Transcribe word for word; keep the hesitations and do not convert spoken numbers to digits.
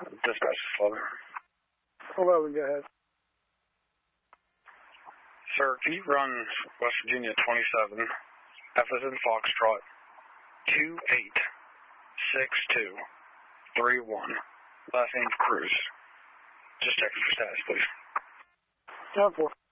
Dispatch eleven. eleven, go ahead. Sir, can you run West Virginia twenty-seven, F as in Foxtrot, two eight six two three one. Last name Cruz. Just checking for status, please. ten four.